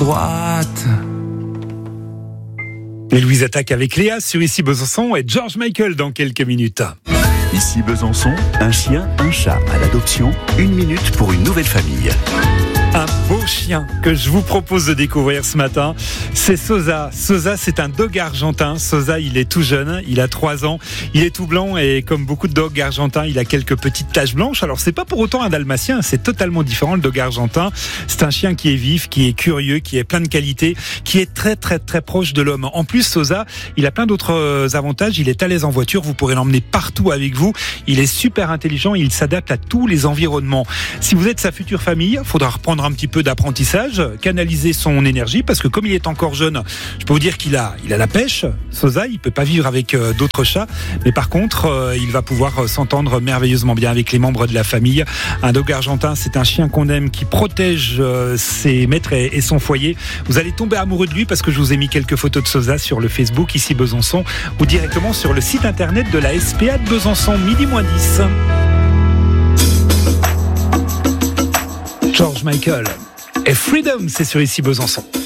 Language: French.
droite. Et Louise attaque avec Léa sur Ici Besançon et George Michael dans quelques minutes. Ici Besançon, un chien, un chat à l'adoption, 1 minute pour une nouvelle famille. Un beau chien que je vous propose de découvrir ce matin, c'est Sosa. Sosa, c'est un dog argentin. Sosa, il est tout jeune, il a 3 ans, il est tout blanc et comme beaucoup de dogs argentins, il a quelques petites taches blanches. Alors c'est pas pour autant un dalmatien, c'est totalement différent le dog argentin. C'est un chien qui est vif, qui est curieux, qui est plein de qualités, qui est très très très proche de l'homme. En plus, Sosa, il a plein d'autres avantages. Il est à l'aise en voiture, vous pourrez l'emmener partout avec vous. Il est super intelligent, il s'adapte à tous les environnements. Si vous êtes sa future famille, il faudra reprendre un petit peu d'apprentissage, canaliser son énergie, parce que comme il est encore jeune, je peux vous dire qu'il a la pêche. Sosa, il peut pas vivre avec d'autres chats, mais par contre, il va pouvoir s'entendre merveilleusement bien avec les membres de la famille. Un dog argentin, c'est un chien qu'on aime, qui protège ses maîtres et son foyer. Vous allez tomber amoureux de lui parce que je vous ai mis quelques photos de Sosa sur le Facebook Ici Besançon ou directement sur le site internet de la SPA de Besançon, 12h10. George Michael et Freedom, c'est sur Ici Besançon.